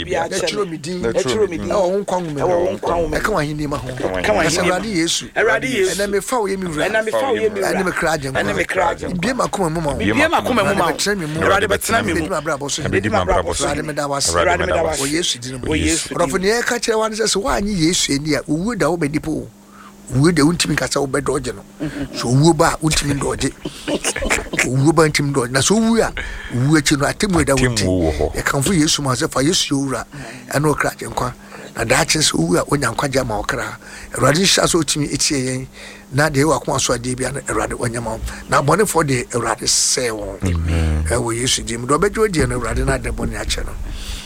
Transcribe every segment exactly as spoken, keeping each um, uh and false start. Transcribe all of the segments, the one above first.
bia chiro midin chiro midin e won kwan me e won kwan me e kan wahini ma ho kan wahini Awurade Yesu Awurade Yesu ena me fa wo yemi wura ena me fa wo yemi wura ena me kra agyen ena me kra agyen bie makoma mu ma bie makoma mu ma Awurade betena me mu bedi ma bra bo so bedi ma bra bo so Awurade me da was Awurade me da was o Yesu din mu o Yesu rofo ne ka kire wan se wa anyi Yesu eni a owu da wo bedi po owu da untimi kasa wo bedoje no so owu ba untimi doje owu ba untimi doje na so owu a owu achi no atemu da wuti e kan fo Yesu ma se fa Yesu owura ena o kra agyen kwa na da chi so owu a onya nkwa gya ma okra Awurade hya so otimi etie yen na de wa kwa so ade bia na Awurade onya ma na bone for de Awurade se won e wo Yesu dim do bejo die na Awurade na de bone a che no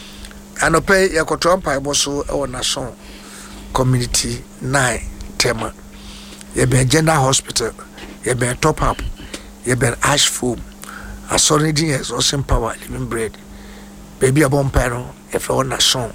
anope yakoto mpa ibo so e wo na so community nine tema ye be gender hospital ye be top up ye be ash foam asori din is also power living bread baby abon paro if you na so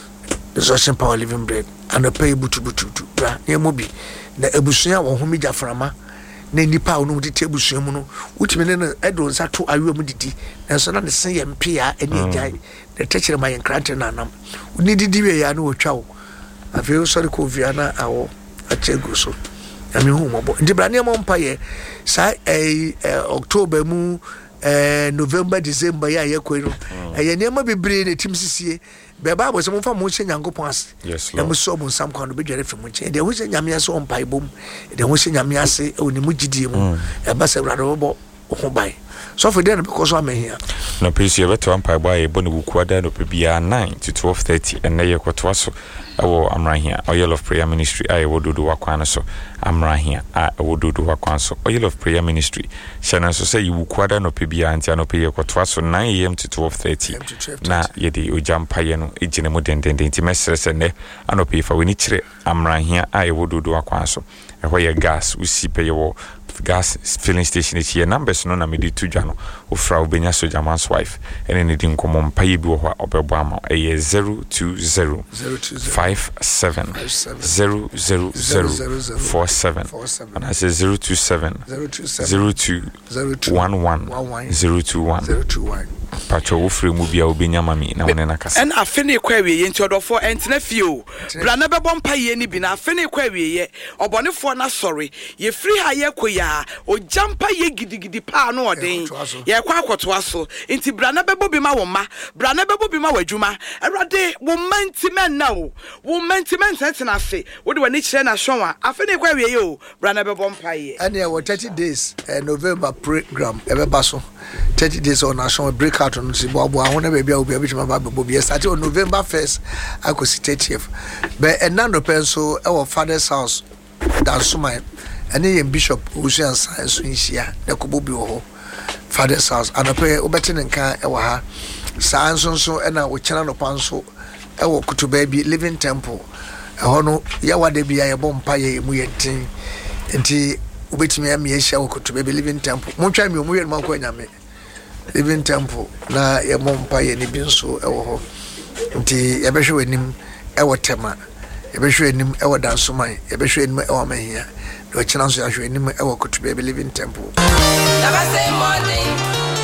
is also power living bread and pay butu butu bra ye mobi na ebusua wo ho meja frama na nipa wo no di ebusua mu no wutime ne edo nsa to awe mu didi na so na ne sen ye mpia eni ejai na techere ma ye krante na nam ni didi we ya na otwa wo afi so re ko via na awo achegu so ami hu mo ndi bra ne mo mpa ye sa eh October mu eh November December ya ye ko no eh ne ma bebre ne tim sisie be ba bo se mo fa mo che nyankopon ase na mo so mo sam kwa no be dware fi mo che de ho se nyame ase on pai bom de ho se nyame ase oni mu gidie mu e ba se wrade bo ho bai so for there because I'm here no please you better one pai boy bonu bukuada no pe bia nine to twelve thirty and na ye kwoto so awo amrahia Oil of Prayer Ministry I wododo wakwan so amrahia a wododo wakwan so Oil of Prayer Ministry shana so say you kwada no pe bia antia no pe ye kwoto so nine a m to twelve thirty na ye de ojampa ye no ejine mo dendenden ti mesere se ne anope fa weni kire amrahia a wododo wakwan so e ho ye gas usi pe ye wo gas filling station is here numbers no na me di tudwa no ofra obenya soja man's wife ene ne di nkomo mpaye bi wo ho obebo ama e zero two zero five seven zero zero zero four seven and I say zero two seven zero two one one zero two one pacho ofre mu bia obenya mami na wona na kasa en afene kwa wiye nti odofo entena fio bra na bebo mpaye ni bi na afene kwa wiye obonefo na sorry ye free ha ye koya o jampa ye gidigidi pa no oden ye kwa akoto aso nti bra na bebo bi ma wo ma bra na bebo bi ma wadwuma erade wo mantiment na wo wo mantiment entena afe wo de wani kire na hwon a afene kwa wiye o bra na bebo mpaye and ye thirty days uh, November program ebe baso thirty days on national break out on Zimbabwe. I want to be able to be able to start on November first. I could see thirtieth. But and now the pencil our father's house. That's my and then Bishop Usian Science in Sia. The Kububi father's house. And I pay Obetin and Ka Ewaha Science so and I will channel upon so our Kutubaby Living Temple. A hono Yawa de be a bomb paye muyetin. And he wait me a me shall Kutubaby Living Temple. Mucha me muyen Mankoyame. Living Temple na ye mompa ye ni binso ewo ho nti ye behwe anim ewo tema ye behwe anim ewo dansoman ye behwe anim ewo mahia do china so ahwe anim ewo Kotube Living Temple never say morning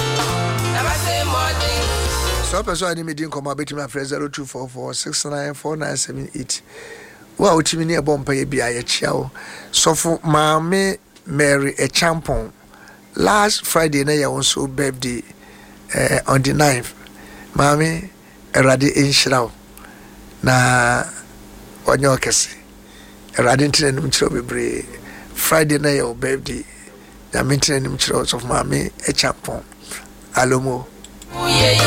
never say morning so person ani medin koma betimi afre zero two four four six nine four nine seven eight wa otimi ne bompa ye bia ye chiao sofo maame Mary e champon last Friday na ya also birthday uh, on the ninth mami erade inshiraw na onyo kese erade ntene nim chiro bebre Friday na ya birthday na ntene nim chiro of mami e champon alomo